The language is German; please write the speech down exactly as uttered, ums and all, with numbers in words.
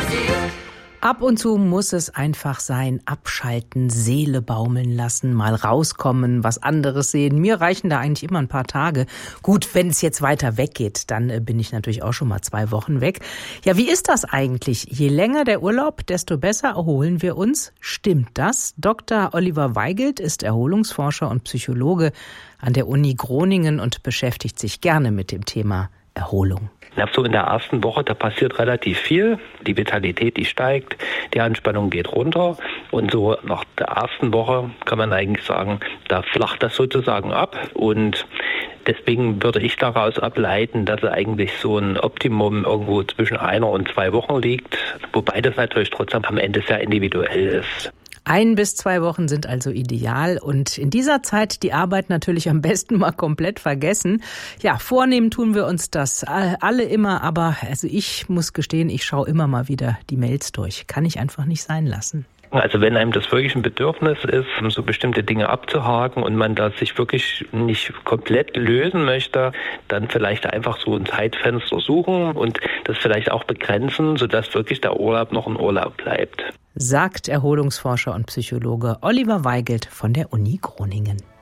Ab und zu muss es einfach sein, abschalten, Seele baumeln lassen, mal rauskommen, was anderes sehen. Mir reichen da eigentlich immer ein paar Tage. Gut, wenn es jetzt weiter weggeht, dann äh, bin ich natürlich auch schon mal zwei Wochen weg. Ja, wie ist das eigentlich? Je länger der Urlaub, desto besser erholen wir uns. Stimmt das? Doktor Oliver Weigelt ist Erholungsforscher und Psychologe an der Uni Groningen und beschäftigt sich gerne mit dem Thema Erholung. Ja, so in der ersten Woche, da passiert relativ viel. Die Vitalität, die steigt, die Anspannung geht runter. Und so nach der ersten Woche kann man eigentlich sagen, da flacht das sozusagen ab. Und deswegen würde ich daraus ableiten, dass eigentlich so ein Optimum irgendwo zwischen einer und zwei Wochen liegt. Wobei das natürlich trotzdem am Ende sehr individuell ist. Ein bis zwei Wochen sind also ideal und in dieser Zeit die Arbeit natürlich am besten mal komplett vergessen. Ja, vornehmen tun wir uns das alle immer, aber also ich muss gestehen, ich schaue immer mal wieder die Mails durch. Kann ich einfach nicht sein lassen. Also wenn einem das wirklich ein Bedürfnis ist, so bestimmte Dinge abzuhaken und man das sich wirklich nicht komplett lösen möchte, dann vielleicht einfach so ein Zeitfenster suchen und das vielleicht auch begrenzen, sodass wirklich der Urlaub noch ein Urlaub bleibt. Sagt Erholungsforscher und Psychologe Oliver Weigelt von der Uni Groningen.